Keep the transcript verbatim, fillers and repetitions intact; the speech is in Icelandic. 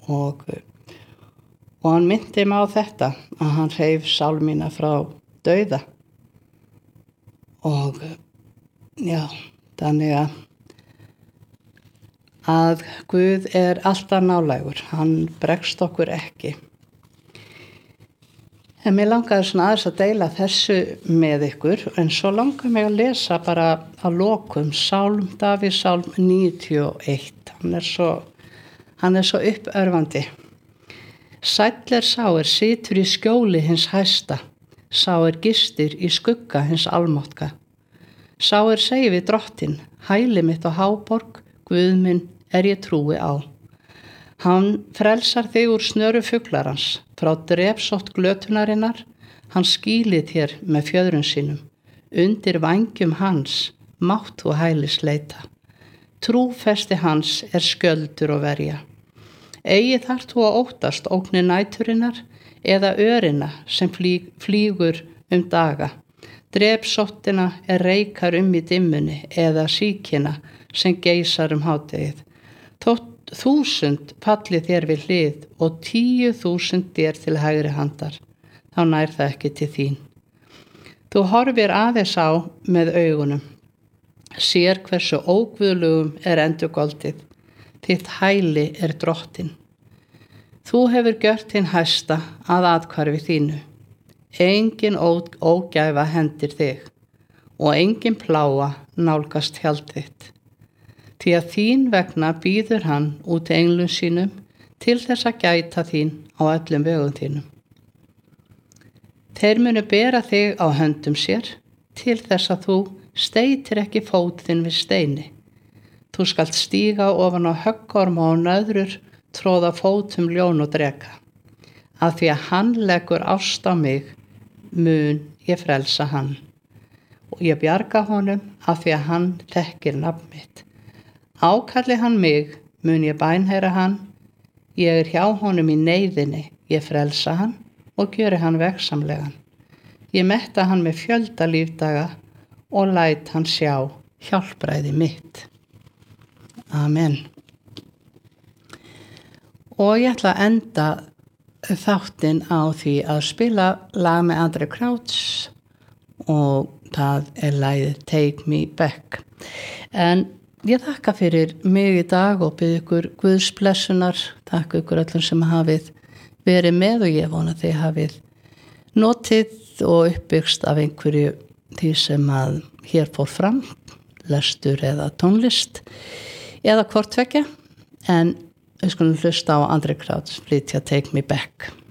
og, og hann myndi mig á þetta að hann hreif sál mína frá dauða og já, þannig að að Guð er alltaf nálægur, hann bregst okkur ekki. En mér langaði svona aðeins að deila þessu með ykkur, en svo langaði mig að lesa bara að lokum Sálm Davíðs, Sálm níutíu og eitt. Hann er svo, hann er svo uppörvandi. Sæll er sá er situr í skjóli hins hæsta, sá er gistir í skugga hins almáttga. Sá er segi við drottinn, hæli mitt á háborg, Guð minn er ég trúi á. Hann frelsar þig úr snöru fuglarans, frá drepsótt glötunarinnar, hann skýlið þér með fjöðrum sínum. Undir vængjum hans, mátt þú hælis leita. Trúfesti hans er skjöldur og verja. Eigi þarft þú að óttast ógni næturinnar eða örina sem flýg, flýgur um daga. Drepsóttina er reikar um í dimmunni eða síkina sem geysar um hádegið. Þótt þúsund falli þér við hlið og tíu þúsund þér til hægri handar, þá nær það ekki til þín. Þú horfir aðeins á með augunum, sér hversu óguðlugum er endurgoldið, þitt hæli er drottinn. Þú hefur gjört hinn hæsta að athvarfi þínu, engin ó, ógæfa hendir þig og engin pláa nálgast hjald þitt. Því að þín vegna býður hann út englum sínum til þess að gæta þín á öllum vegum þínum. Þeir munu bera þig á höndum sér til þess að þú steytir ekki fót þinn við steini. Þú skalt stíga ofan á höggorma og nöðrur tróða fótum ljón og dreka. Af því að hann leggur ást á mig, mun ég frelsa hann. Og ég bjarga honum af því að hann þekkir nafn mitt. Ákalli hann mig, mun ég bænheyra hann, ég er hjá honum í neyðinni, ég frelsa hann og gjöri hann vegsamlegan. Ég metta hann með fjölda lífdaga og læt hann sjá hjálpræði mitt. Amen. Og ég ætla að enda þáttinn á því að spila lag með André Crouch og það er lagið Take Me Back. En ég þakka fyrir mig í dag og bið ykkur Guðs blessunar, þakka ykkur öllum sem hafið verið með og ég vona þið hafið notið og uppbyggst af einhverju því sem að hér fór fram, lestur eða tónlist eða hvort tvekja, en við skulum hlusta á André Crouch flytja Take Me Back.